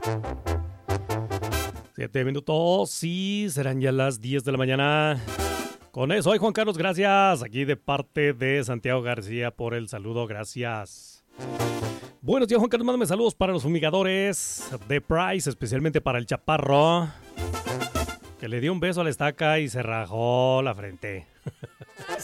7 minutos, sí, serán ya las 10 de la mañana. Con eso, soy Juan Carlos, gracias. Aquí de parte de Santiago García por el saludo, gracias. Buenos días, Juan Carlos, mándame saludos para los fumigadores de Price, especialmente para el Chaparro, que le dio un beso a la estaca y se rajó la frente.